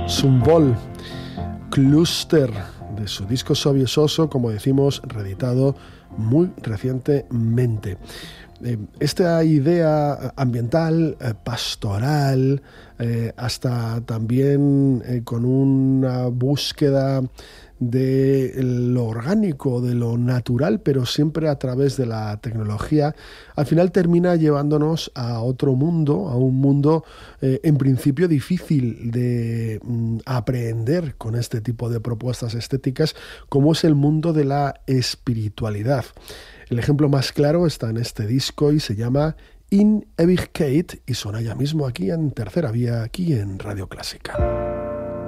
Symbol Cluster, de su disco Sobiesoso, como decimos, reeditado muy recientemente. Esta idea ambiental, pastoral, hasta también con una búsqueda de lo orgánico, de lo natural, pero siempre a través de la tecnología, al final termina llevándonos a otro mundo, a un mundo en principio difícil de aprehender con este tipo de propuestas estéticas, como es el mundo de la espiritualidad. El ejemplo más claro está en este disco y se llama In Ewigkeit y suena ya mismo aquí en Tercera Vía, aquí en Radio Clásica.